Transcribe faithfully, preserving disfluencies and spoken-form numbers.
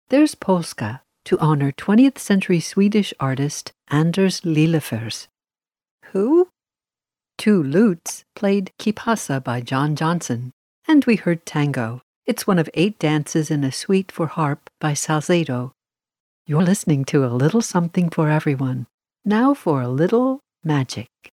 There's polska, to honor twentieth century Swedish artist Anders Lillefors. Who? Two lutes played Kipasa by John Johnson. And we heard tango. It's one of eight dances in a suite for harp by Salcedo. You're listening to A Little Something for Everyone. Now for a little magic.